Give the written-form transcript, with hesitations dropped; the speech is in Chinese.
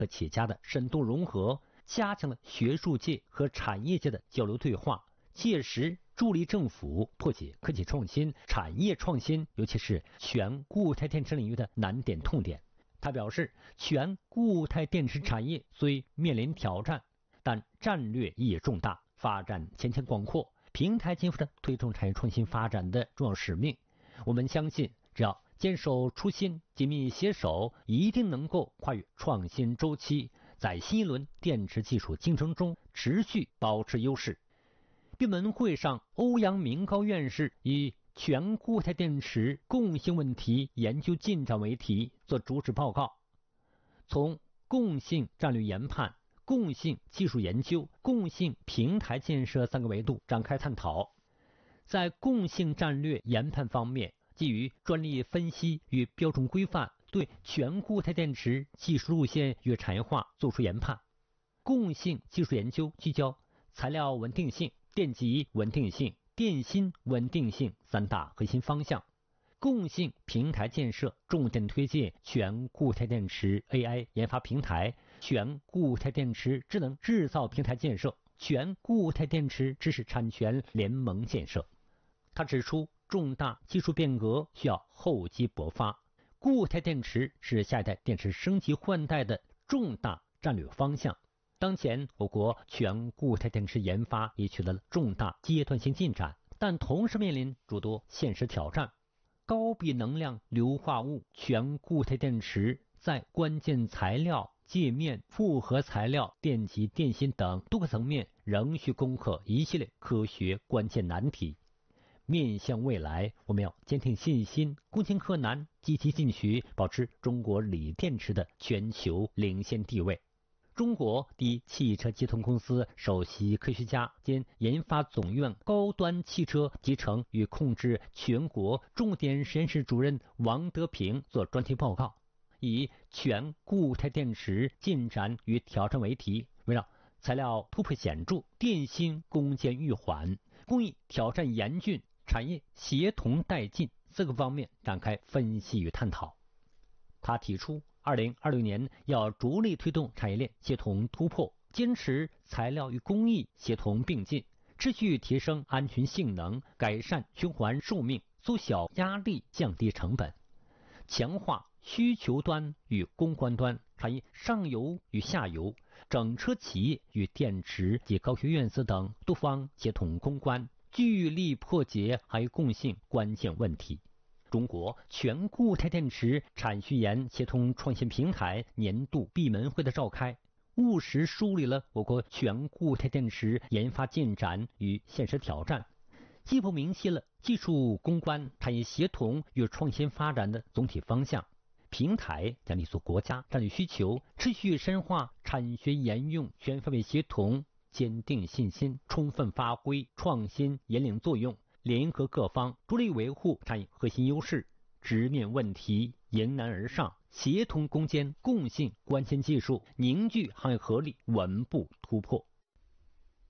和企业家的深度融合，加强了学术界和产业界的交流对话，切实助力政府破解科技创新、产业创新，尤其是全固态电池领域的难点痛点。他表示，全固态电池产业虽面临挑战，但战略意义重大，发展前景广阔。平台肩负着推动产业创新发展的重要使命。我们相信，只要坚守初心，紧密携手，一定能够跨越创新周期，在新一轮电池技术竞争中持续保持优势。闭门会上，欧阳明高院士以全固态电池共性问题研究进展为题做主旨报告，从共性战略研判、共性技术研究、共性平台建设三个维度展开探讨。在共性战略研判方面，基于专利分析与标准规范，对全固态电池技术路线与产业化作出研判。共性技术研究聚焦材料稳定性、电极稳定性、电芯稳定性三大核心方向。共性平台建设重点推荐全固态电池 AI 研发平台、全固态电池智能制造平台建设、全固态电池知识产权联盟建设。他指出，重大技术变革需要厚积薄发，固态电池是下一代电池升级换代的重大战略方向。当前，我国全固态电池研发已取得了重大阶段性进展，但同时面临诸多现实挑战。高比能量硫化物全固态电池在关键材料、界面、复合材料、电极、电芯等多个层面仍需攻克一系列科学关键难题。面向未来，我们要坚定信心，共情克难，积极进取，保持中国锂电池的全球领先地位。中国第一汽车集团公司首席科学家兼研发总院高端汽车集成与控制全国重点实验室主任王德平做专题报告，以全固态电池进展与挑战为题，围绕材料突破显著、电芯攻坚愈缓、工艺挑战严峻、产业协同带进四个方面展开分析与探讨。他提出2026年要着力推动产业链协同突破，坚持材料与工艺协同并进，持续提升安全性能，改善循环寿命，缩小压力，降低成本，强化需求端与攻关端、产业上游与下游、整车企业与电池及高学院士等多方协同攻关，聚力破解行业共性关键问题。中国全固态电池产学研协同创新平台年度闭门会的召开，务实梳理了我国全固态电池研发进展与现实挑战，进一步明晰了技术攻关、产业协同与创新发展的总体方向。平台将立足国家战略需求，持续深化产学研用全方位协同，坚定信心，充分发挥创新引领作用，联合各方，着力维护产业核心优势，直面问题，迎难而上，协同攻坚共性关键技术，凝聚行业合力，稳步突破。